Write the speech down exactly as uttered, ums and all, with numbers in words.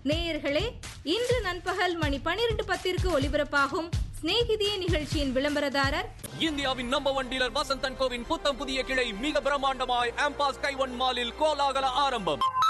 நேயர்களே, இன்று நண்பகல் மணி பனிரெண்டு பத்திற்கு ஒலிபரப்பாகும் சிநேகிதியே நிகழ்ச்சியின் விளம்பரதாரர் இந்தியாவின் number one dealer Vasanth and CoWIN புத்தம் புதிய கிளை மிக பிரம்மாண்டமாய் ஆம்பாஸ் கைவன் மாலில் கோலாகல ஆரம்பம்.